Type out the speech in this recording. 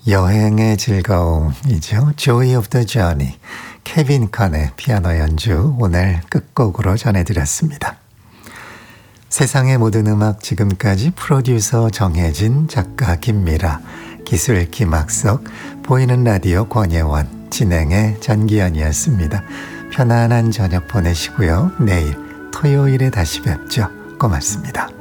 여행의 즐거움이죠. Joy of the Journey. 케빈 칸의 피아노 연주 오늘 끝곡으로 전해드렸습니다. 세상의 모든 음악 지금까지 프로듀서 정혜진, 작가 김미라, 기술 김학석, 보이는 라디오 권예원, 진행의 전기현이었습니다. 편안한 저녁 보내시고요. 내일 토요일에 다시 뵙죠. 고맙습니다.